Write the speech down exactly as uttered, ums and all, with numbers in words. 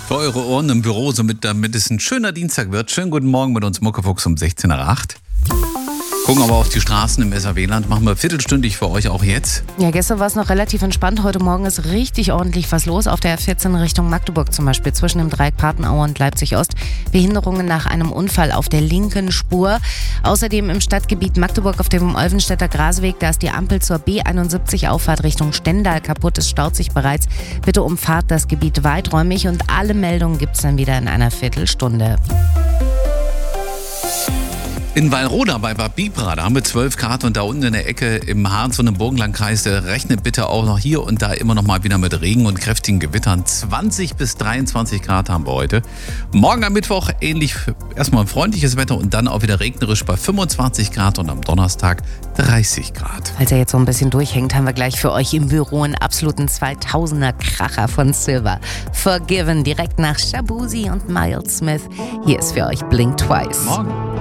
Für eure Ohren im Büro, somit, damit es ein schöner Dienstag wird. Schönen guten Morgen mit uns Muckefuchs um sechzehn Uhr acht. Gucken aber auf die Straßen im S R W-Land. Machen wir viertelstündig für euch auch jetzt. Ja, gestern war es noch relativ entspannt. Heute Morgen ist richtig ordentlich was los. Auf der R vierzehn Richtung Magdeburg zum Beispiel, zwischen dem Dreieck Partenaue und Leipzig-Ost. Behinderungen nach einem Unfall auf der linken Spur. Außerdem im Stadtgebiet Magdeburg auf dem Olvenstädter Grasweg. Da ist die Ampel zur B einundsiebzig Auffahrt Richtung Stendal kaputt. Es staut sich bereits. Bitte umfahrt das Gebiet weiträumig. Und alle Meldungen gibt es dann wieder in einer Viertelstunde. In Wallroda bei Bad Bibra, da haben wir zwölf Grad und da unten in der Ecke im Harz- und im Burgenlandkreis, da rechnet bitte auch noch hier und da immer noch mal wieder mit Regen und kräftigen Gewittern. zwanzig bis dreiundzwanzig Grad haben wir heute. Morgen am Mittwoch ähnlich, erstmal ein freundliches Wetter und dann auch wieder regnerisch bei fünfundzwanzig Grad und am Donnerstag dreißig Grad. Falls ihr jetzt so ein bisschen durchhängt, haben wir gleich für euch im Büro einen absoluten zweitausender Kracher von Silver. Forgiven, direkt nach Shabuzi und Miles Smith. Hier ist für euch Blink Twice. Morgen.